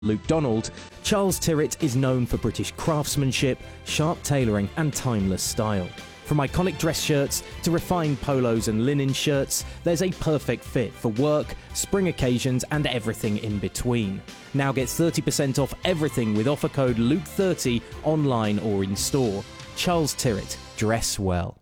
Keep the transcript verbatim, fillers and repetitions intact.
Luke Donald, Charles Tyrwhitt is known for British craftsmanship, sharp tailoring and timeless style. From iconic dress shirts to refined polos and linen shirts, there's a perfect fit for work, spring occasions and everything in between. Now get thirty percent off everything with offer code Luke thirty online or in store. Charles Tyrwhitt, dress well.